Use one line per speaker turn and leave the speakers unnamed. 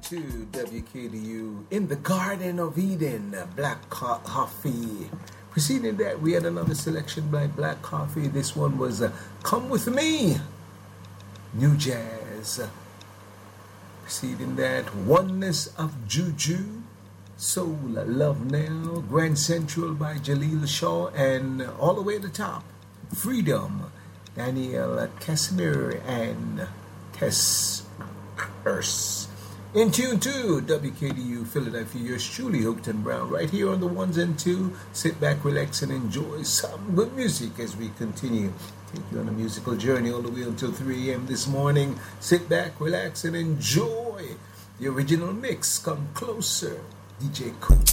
to WKDU in the Garden of Eden, Black Coffee. Preceding that, we had another selection by Black Coffee. This one was Come With Me, New Jazz. Preceding that, Oneness of Juju, Soul Love Now, Grand Central by Jaleel Shaw, and all the way to the top, Freedom, Daniel Casimir and Tess Urs. In tune to WKDU Philadelphia, yours truly, Hookton Brown, right here on the ones and two. Sit back, relax, and enjoy some good music as we continue. Take you on a musical journey all the way until 3 a.m. this morning. Sit back, relax, and enjoy the original mix. Come closer, DJ Cool.